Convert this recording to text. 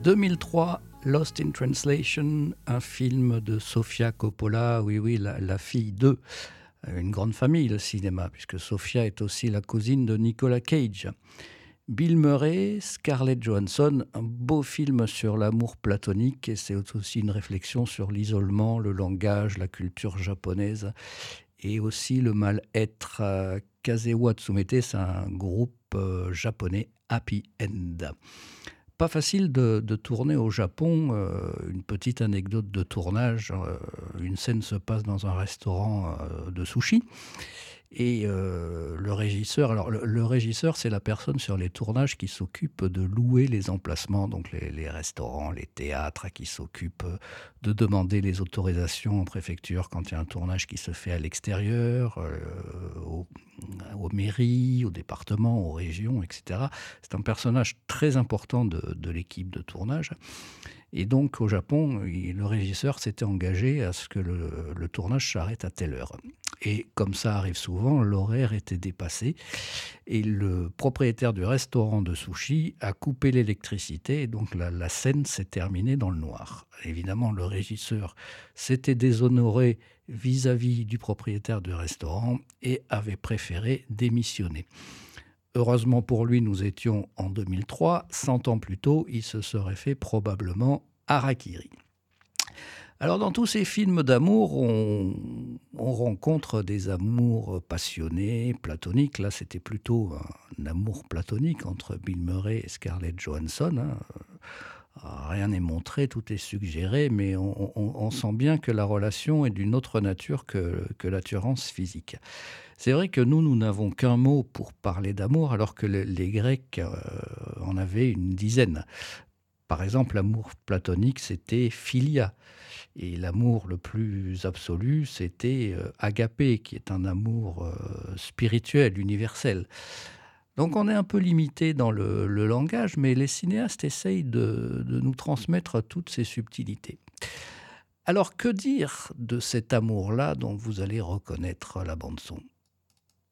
2003, Lost in Translation, un film de Sofia Coppola, oui, la fille de une grande famille, le cinéma, puisque Sofia est aussi la cousine de Nicolas Cage. Bill Murray, Scarlett Johansson, un beau film sur l'amour platonique, et c'est aussi une réflexion sur l'isolement, le langage, la culture japonaise, et aussi le mal-être. Kazewa Tsumete, c'est un groupe japonais happy end. Pas facile de tourner au Japon. Une petite anecdote de tournage. Une scène se passe dans un restaurant de sushi. Et le régisseur, alors le régisseur, c'est la personne sur les tournages qui s'occupe de louer les emplacements, donc les restaurants, les théâtres, qui s'occupe de demander les autorisations en préfecture quand il y a un tournage qui se fait à l'extérieur, aux mairies, aux départements, aux régions, etc. C'est un personnage très important de l'équipe de tournage. Et donc, au Japon, le régisseur s'était engagé à ce que le tournage s'arrête à telle heure. Et comme ça arrive souvent, l'horaire était dépassé. Et le propriétaire du restaurant de sushi a coupé l'électricité. Et donc, la scène s'est terminée dans le noir. Évidemment, le régisseur s'était déshonoré vis-à-vis du propriétaire du restaurant et avait préféré démissionner. Heureusement pour lui, nous étions en 2003. 100 ans plus tôt, il se serait fait probablement harakiri. Alors, dans tous ces films d'amour, on rencontre des amours passionnés, platoniques. Là, c'était plutôt un amour platonique entre Bill Murray et Scarlett Johansson. Rien n'est montré, tout est suggéré, mais on sent bien que la relation est d'une autre nature que l'attirance physique. C'est vrai que nous n'avons qu'un mot pour parler d'amour, alors que les Grecs en avaient une dizaine. Par exemple, l'amour platonique, c'était philia. Et l'amour le plus absolu, c'était agapé, qui est un amour spirituel, universel. Donc on est un peu limité dans le langage, mais les cinéastes essayent de nous transmettre toutes ces subtilités. Alors que dire de cet amour-là dont vous allez reconnaître la bande-son ?